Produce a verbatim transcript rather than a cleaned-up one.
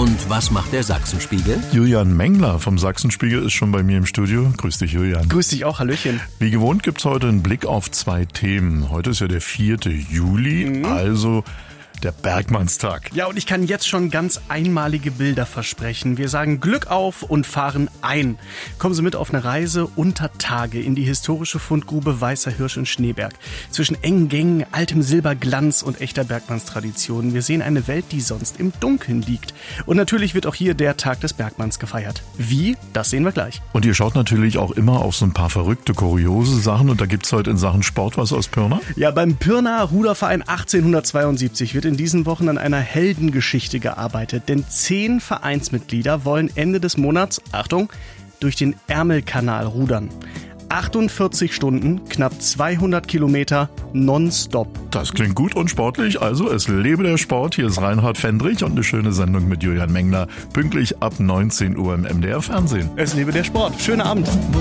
Und was macht der Sachsenspiegel? Julian Mengler vom Sachsenspiegel ist schon bei mir im Studio. Grüß dich, Julian. Grüß dich auch, Hallöchen. Wie gewohnt gibt's heute einen Blick auf zwei Themen. Heute ist ja der vierte Juli, mhm. also der Bergmannstag. Ja, und ich kann jetzt schon ganz einmalige Bilder versprechen. Wir sagen Glück auf und fahren ein. Kommen Sie mit auf eine Reise unter Tage in die historische Fundgrube Weißer Hirsch in Schneeberg. Zwischen engen Gängen, altem Silberglanz und echter Bergmannstradition. Wir sehen eine Welt, die sonst im Dunkeln liegt. Und natürlich wird auch hier der Tag des Bergmanns gefeiert. Wie? Das sehen wir gleich. Und ihr schaut natürlich auch immer auf so ein paar verrückte, kuriose Sachen. Und da gibt's heute in Sachen Sport was aus Pirna? Ja, beim Pirna Ruderverein achtzehnhundertzweiundsiebzig wird in diesen Wochen an einer Heldengeschichte gearbeitet. Denn zehn Vereinsmitglieder wollen Ende des Monats, Achtung, durch den Ärmelkanal rudern. achtundvierzig Stunden, knapp zweihundert Kilometer nonstop. Das klingt gut und sportlich, also es lebe der Sport. Hier ist Reinhard Fendrich und eine schöne Sendung mit Julian Mengler. Pünktlich ab neunzehn Uhr im M D R Fernsehen. Es lebe der Sport. Schönen Abend.